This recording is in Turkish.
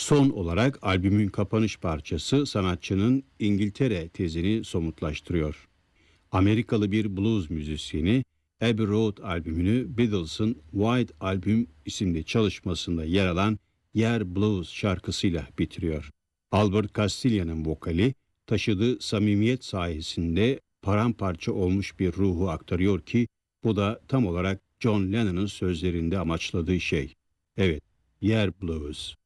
Son olarak albümün kapanış parçası sanatçının İngiltere tezini somutlaştırıyor. Amerikalı bir blues müzisyeni Abbey Road albümünü Beatles'ın White Album isimli çalışmasında yer alan Yer Blues şarkısıyla bitiriyor. Albert Castellan'ın vokali taşıdığı samimiyet sayesinde paramparça olmuş bir ruhu aktarıyor ki bu da tam olarak John Lennon'ın sözlerinde amaçladığı şey. Evet, Yer Blues.